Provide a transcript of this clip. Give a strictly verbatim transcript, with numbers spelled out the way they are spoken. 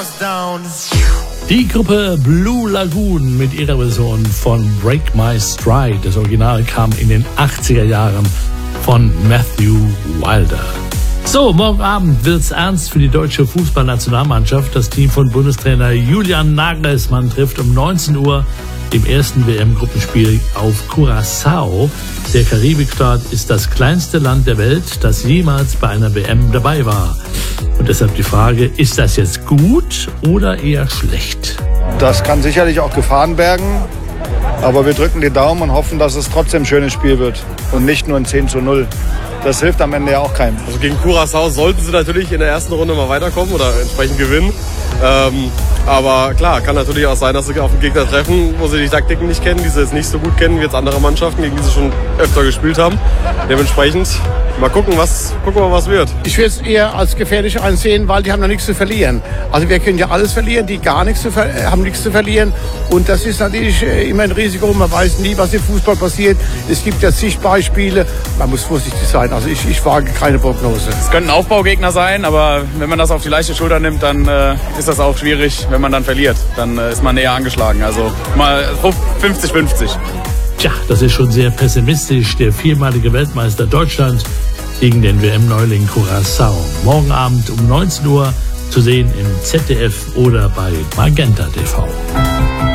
Die Gruppe Blue Lagoon mit ihrer Version von Break My Stride. Das Original kam in den achtziger Jahren von Matthew Wilder. So, morgen Abend wird's ernst für die deutsche Fußballnationalmannschaft. Das Team von Bundestrainer Julian Nagelsmann trifft um neunzehn Uhr im ersten W M-Gruppenspiel auf Curaçao. Der Karibikstaat ist das kleinste Land der Welt, das jemals bei einer W M dabei war. Und deshalb die Frage, ist das jetzt gut oder eher schlecht? Das kann sicherlich auch Gefahren bergen, aber wir drücken die Daumen und hoffen, dass es trotzdem ein schönes Spiel wird und nicht nur ein zehn zu null. Das hilft am Ende ja auch keinem. Also gegen Curaçao sollten sie natürlich in der ersten Runde mal weiterkommen oder entsprechend gewinnen. Ähm, aber klar, kann natürlich auch sein, dass sie auf einen Gegner treffen, wo sie die Taktiken nicht kennen, die sie jetzt nicht so gut kennen wie jetzt andere Mannschaften, gegen die sie schon öfter gespielt haben. Dementsprechend mal gucken, was, gucken wir, was wird. Ich würde es eher als gefährlich ansehen, weil die haben noch nichts zu verlieren. Also wir können ja alles verlieren, die gar nichts zu ver haben nichts zu verlieren. Und das ist natürlich immer ein Risiko. Man weiß nie, was im Fußball passiert. Es gibt ja zig Beispiele. Man muss vorsichtig sein. Also ich, ich wage keine Prognose. Es können Aufbaugegner sein, aber wenn man das auf die leichte Schulter nimmt, dann äh, ist das auch schwierig, wenn man dann verliert. Dann äh, ist man näher angeschlagen. Also mal fünfzig fünfzig. Tja, das ist schon sehr pessimistisch. Der viermalige Weltmeister Deutschland gegen den W M-Neuling Curaçao. Morgen Abend um neunzehn Uhr zu sehen im Z D F oder bei Magenta T V.